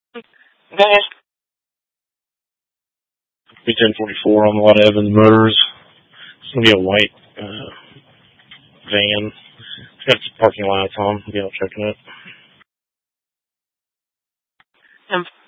B1044 on a lot of Evans Motors. It's going to be a white van. It's got some parking lights on. I'll be out checking it.